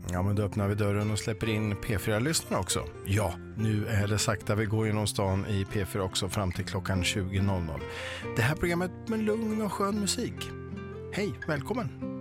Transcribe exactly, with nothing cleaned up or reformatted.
Ja, men då öppnar vi dörren och släpper in P fyra-lyssnarna också. Ja, nu är det sakta vi går genom stan i P fyra också fram till klockan tjugo. Det här programmet med lugn och skön musik. Hej, välkommen!